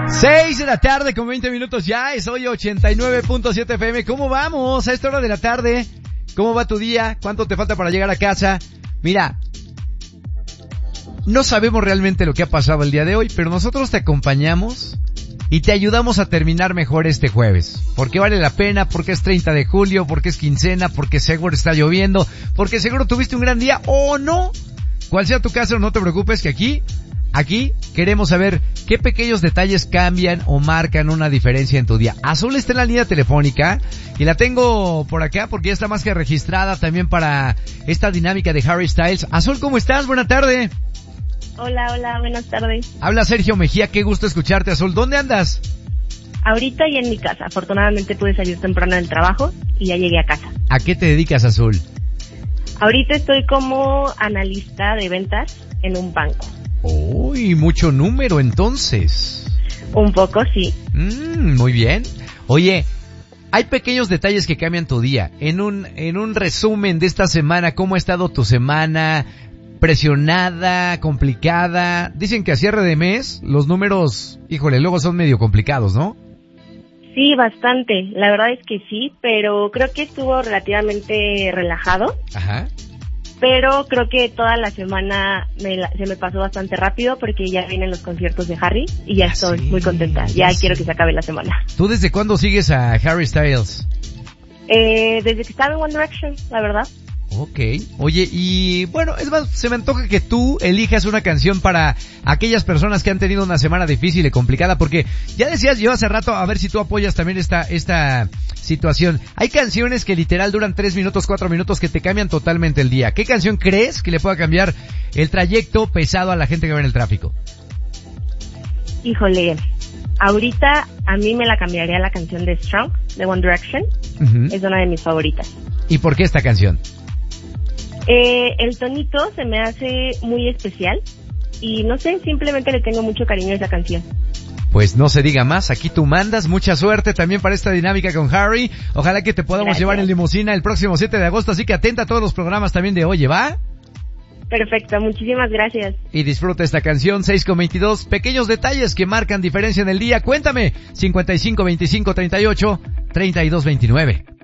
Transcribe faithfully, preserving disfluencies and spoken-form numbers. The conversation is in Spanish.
Seis de la tarde con veinte minutos ya, es hoy ochenta y nueve punto siete F M. ¿Cómo vamos a esta hora de la tarde? ¿Cómo va tu día? ¿Cuánto te falta para llegar a casa? Mira, no sabemos realmente lo que ha pasado el día de hoy, pero nosotros te acompañamos y te ayudamos a terminar mejor este jueves. Porque vale la pena, porque es treinta de julio, porque es quincena, porque seguro está lloviendo, porque seguro tuviste un gran día o no. Cual sea tu caso, no te preocupes que aquí... Aquí queremos saber qué pequeños detalles cambian o marcan una diferencia en tu día. Azul está en la línea telefónica y la tengo por acá porque ya está más que registrada también para esta dinámica de Harry Styles. Azul, ¿cómo estás? Buena tarde. Hola, hola, buenas tardes. Habla Sergio Mejía, qué gusto escucharte, Azul. ¿Dónde andas? Ahorita ya en mi casa. Afortunadamente pude salir temprano del trabajo y ya llegué a casa. ¿A qué te dedicas, Azul? Ahorita estoy como analista de ventas en un banco. Uy, mucho número entonces. Un poco, sí. Mm, muy bien. Oye, hay pequeños detalles que cambian tu día. En un, en un resumen de esta semana, ¿cómo ha estado tu semana? ¿Presionada? ¿Complicada? Dicen que a cierre de mes los números, híjole, luego son medio complicados, ¿no? Sí, bastante. La verdad es que sí, pero creo que estuvo relativamente relajado. Ajá. Pero creo que toda la semana me la, se me pasó bastante rápido porque ya vienen los conciertos de Harry y ya estoy sí, muy contenta. Ya, ya quiero que se acabe la semana. ¿Tú desde cuándo sigues a Harry Styles? Eh, desde que estaba en One Direction, la verdad. Ok. Oye, y bueno, es más, se me antoja que tú elijas una canción para aquellas personas que han tenido una semana difícil y complicada, porque ya decías yo hace rato, a ver si tú apoyas también esta, esta situación. Hay canciones que literal duran tres minutos, cuatro minutos que te cambian totalmente el día. ¿Qué canción crees que le pueda cambiar el trayecto pesado a la gente que va en el tráfico? Híjole, ahorita a mí me la cambiaría la canción de Strong, de One Direction. Uh-huh. Es una de mis favoritas. ¿Y por qué esta canción? Eh, el tonito se me hace muy especial y no sé, simplemente le tengo mucho cariño a esa canción. Pues no se diga más, aquí tú mandas, mucha suerte también para esta dinámica con Harry. Ojalá que te podamos Gracias. llevar en limusina el próximo siete de agosto, así que atenta a todos los programas también de Oye, ¿va? Perfecto, muchísimas gracias. Y disfruta esta canción, seis con veintidós, pequeños detalles que marcan diferencia en el día. Cuéntame, cincuenta y cinco, veinticinco, treinta y ocho, treinta y dos, veintinueve.